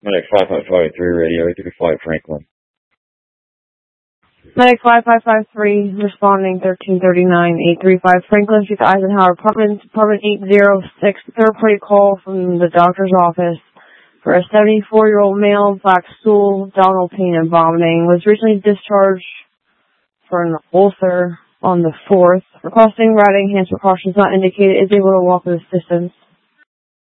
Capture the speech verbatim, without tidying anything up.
Medic five five five three radio, eight three five Franklin. Medic five five five three, responding thirteen thirty-nine, eight three five Franklin Street, Eisenhower Apartments, apartment eight oh six, third party call from the doctor's office for a seventy-four-year-old male, black stool, abdominal pain and vomiting, was recently discharged for an ulcer on the fourth. Requesting riding, hands precautions not indicated, is able to walk with assistance.